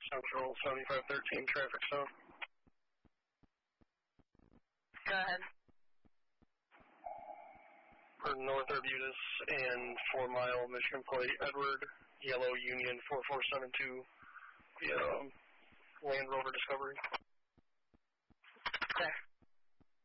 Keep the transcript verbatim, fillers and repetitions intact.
Central seventy-five thirteen traffic stop. Go ahead. For North Arbutus and four mile Michigan plate, Edward, Yellow Union four four seven two, via um, Land Rover Discovery. Okay.